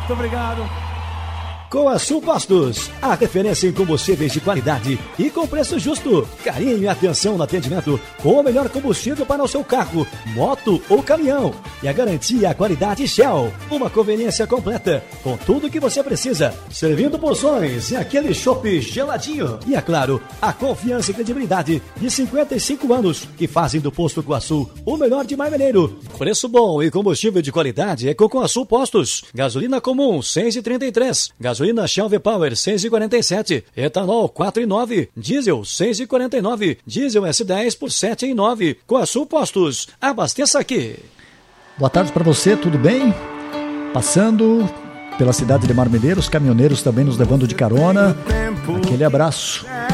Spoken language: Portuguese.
Muito obrigado. Coaçu Postos, a referência em combustíveis de qualidade e com preço justo. Carinho e atenção no atendimento com o melhor combustível para o seu carro, moto ou caminhão. E a garantia e a qualidade Shell. Uma conveniência completa com tudo o que você precisa. Servindo porções e aquele chopp geladinho. E é claro, a confiança e credibilidade de 55 anos que fazem do Posto Coaçu o melhor de Marmeleiro. Preço bom e combustível de qualidade é com Coaçu Postos. Gasolina comum, 6,33. Gasolina Shell V-Power 6,47, etanol 4,9, diesel 6,49, diesel S10 por 7,9. Coaçu Postos, abasteça aqui. Boa tarde para você, tudo bem? Passando pela cidade de Marmeleiro, os caminhoneiros também nos levando de carona. Aquele abraço.